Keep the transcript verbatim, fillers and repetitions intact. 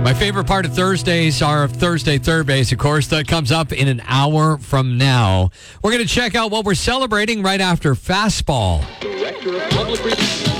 My favorite part of Thursdays are Thursday Third Base, of course. That comes up in an hour from now. We're going to check out what we're celebrating right after Fastball. Director of Public Relations.